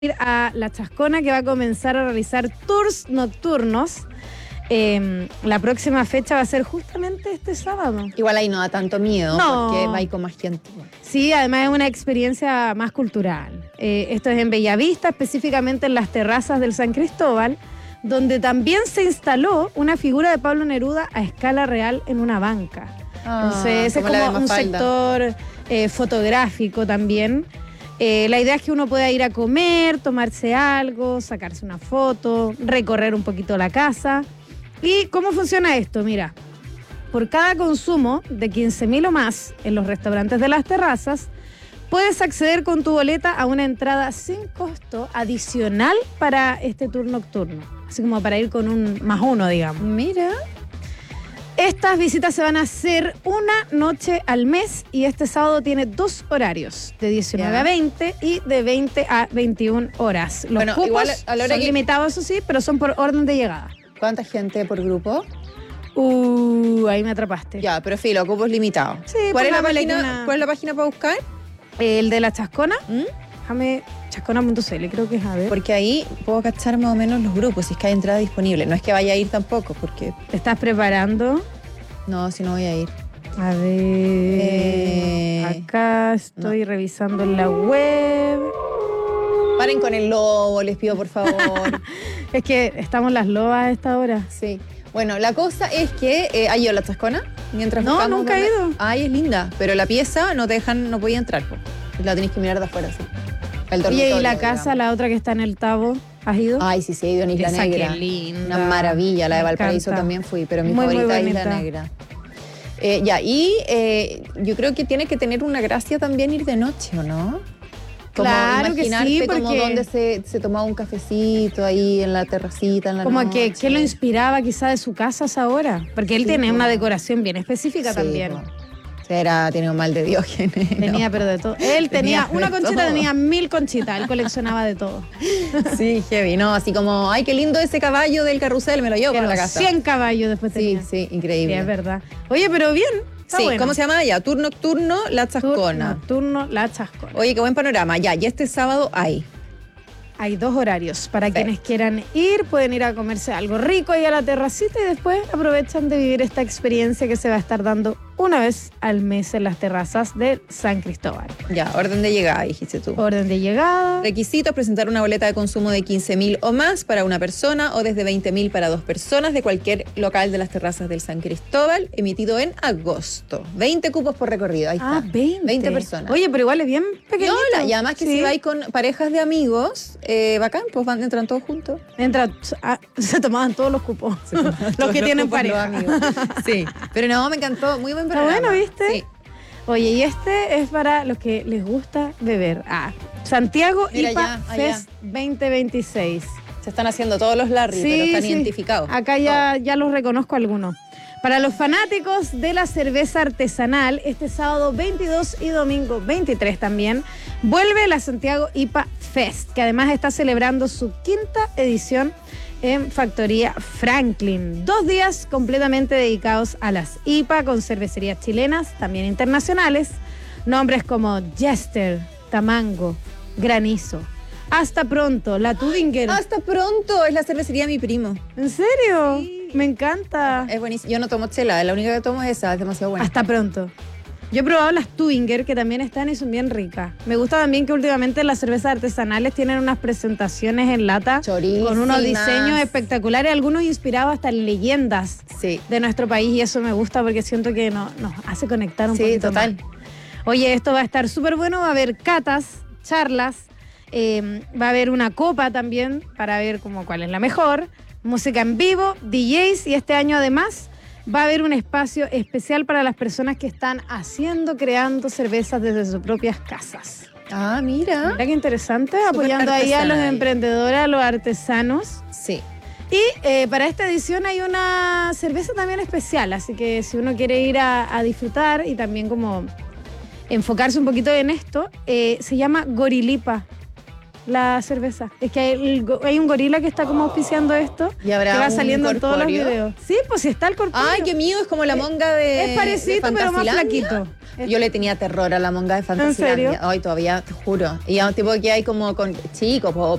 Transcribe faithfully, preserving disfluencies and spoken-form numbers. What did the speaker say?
ir a La Chascona, que va a comenzar a realizar tours nocturnos. Eh, la próxima fecha va a ser justamente este sábado. Igual ahí no da tanto miedo, no. porque va a ir con más gente. Sí, además es una experiencia más cultural. Eh, esto es en Bellavista, específicamente en las terrazas del San Cristóbal, donde también se instaló una figura de Pablo Neruda a escala real en una banca. Ah, Entonces, ese es como un sector eh, fotográfico también. Eh, la idea es que uno pueda ir a comer, tomarse algo, sacarse una foto, recorrer un poquito la casa. ¿Y cómo funciona esto? Mira, por cada consumo de quince mil o más en los restaurantes de las terrazas, puedes acceder con tu boleta a una entrada sin costo adicional para este tour nocturno. Así como para ir con un más uno, digamos. Mira. Estas visitas se van a hacer una noche al mes y este sábado tiene dos horarios, de diecinueve a veinte y de veinte a veintiuna horas. Los bueno, cupos igual a la hora son que... limitados, eso sí, pero son por orden de llegada. ¿Cuánta gente por grupo? Uh, ahí me atrapaste. Ya, pero filo, cupos limitados. Sí, ¿Cuál es la pongámosle página, una- ¿Cuál es la página para buscar? El de La Chascona, ¿Mm? déjame, chascona punto c l, creo que es, a ver. Porque ahí puedo cachar más o menos los grupos, si es que hay entrada disponible. No es que vaya a ir tampoco, porque ¿Te estás preparando? no, si no voy a ir. A ver, Eh, acá estoy revisando en la web. Paren con el lobo, les pido por favor. Es que estamos las lobas a esta hora. Sí. Bueno, la cosa es que eh, ¿has ido a La Chascona? Mientras No, buscamos nunca he dónde- ido. Ay, es linda, pero la pieza no te dejan, no podía entrar, po. La tenés que mirar de afuera, sí. El Oye, ¿y la dormitorio, casa, digamos. la otra que está en el Tabo, has ido? Ay, sí, sí, he ido en Isla Esa, Negra. qué linda. Una maravilla, la de Me Valparaíso encanta. también fui, pero mi Muy, muy favorita es Isla bonita. Negra. Eh, ya, y eh, yo creo que tiene que tener una gracia también ir de noche, ¿o no? Como Claro que sí, imaginarte como porque- donde se, se tomaba un cafecito ahí en la terracita, en la Como noche. que, ¿qué lo inspiraba quizá de su casa a esa hora? Porque él Sí, tiene po. una decoración bien específica Sí, también. po. Era, tenía un mal de Diógenes. Tenía, pero de todo. Él tenía, Tenía de una conchita, todo. tenía mil conchitas. Él coleccionaba de todo. Sí, heavy, ¿no? Así como, ay, qué lindo ese caballo del carrusel, me lo llevo para Pero la casa. cien caballos después Sí, tenía. sí, Sí, increíble. es verdad. Oye, pero bien. Está Sí, bueno. ¿cómo se llama allá? Tour nocturno, La Tour Chascona. nocturno, La Chascona. Oye, qué buen panorama. Ya, y este sábado hay. Hay dos horarios. Para Perfecto. quienes quieran ir, pueden ir a comerse algo rico ahí a la terracita y después aprovechan de vivir esta experiencia que se va a estar dando una vez al mes en las terrazas de San Cristóbal. Ya, orden de llegada, dijiste tú. Orden de llegada. Requisitos: presentar una boleta de consumo de quince mil o más para una persona o desde veinte mil para dos personas de cualquier local de las terrazas del San Cristóbal, emitido en agosto. veinte cupos por recorrido, ahí está. Ah, veinte. veinte personas. Oye, pero igual es bien pequeñito. Viola, y además que Sí. si vais con parejas de amigos, eh, bacán, pues van, entran todos juntos. Entra, ah, se tomaban todos los cupos. los que tienen pareja. Sí, pero no, me encantó, muy buen Está programa. bueno, ¿viste? Sí. Oye, y este es para los que les gusta beber. Ah, Santiago Mira, I P A allá, allá. Fest veinte veintiséis. Se están haciendo todos los Larry, pero están identificados. Acá ya, ya los reconozco algunos. Para los fanáticos de la cerveza artesanal, este sábado veintidós y domingo veintitrés también, vuelve la Santiago I P A Fest, que además está celebrando su quinta edición en Factoría Franklin. Dos días completamente dedicados a las I P A con cervecerías chilenas, también internacionales. Nombres como Jester, Tamango, Granizo. Hasta pronto, La Tudinger. Hasta pronto, es la cervecería de mi primo. ¿En serio? Sí. Me encanta. Es buenísimo. Yo no tomo chela, la única que tomo es esa, es demasiado buena. Hasta pronto. Yo he probado las Tuinger, que también están y son bien ricas. Me gusta también que últimamente las cervezas artesanales tienen unas presentaciones en lata Chorísimas. con unos diseños espectaculares, algunos inspirados hasta en leyendas Sí. de nuestro país, y eso me gusta porque siento que no- nos hace conectar un Sí, poquito total. más. Oye, esto va a estar súper bueno, va a haber catas, charlas, eh, va a haber una copa también para ver como cuál es la mejor, música en vivo, D Js, y este año además va a haber un espacio especial para las personas que están haciendo, creando cervezas desde sus propias casas. Ah, mira. Mira qué interesante, Súper apoyando ahí a los artesanal. emprendedores, a los artesanos. Sí. Y eh, para esta edición hay una cerveza también especial, así que si uno quiere ir a, a disfrutar y también como enfocarse un poquito en esto, eh, se llama Gorilipa. la cerveza. Es que hay, el go- hay un gorila que está como auspiciando esto. ¿Y habrá que va un saliendo en todos los corpóreo? videos. Sí, pues sí está el corpóreo. Ay, qué mío, es como la monga de Es parecido, de pero más Fantasilandia. flaquito. Es- Yo le tenía terror a la monga de Fantasilandia. serio? Ay, todavía, te juro. Y a un tipo que hay como con chicos, o